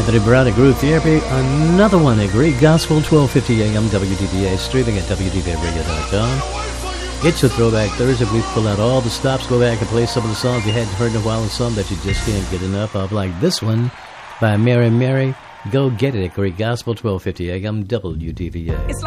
Anthony Brown at Groove Therapy. Another one at Great Gospel, 1250 AM WDVA, streaming at WDVAradio.com. It's a Throwback Thursday. We pull out all the stops, go back and play some of the songs you hadn't heard in a while and some that you just can't get enough of, like this one by Mary Mary. Go get it at Great Gospel, 1250 AM WDVA.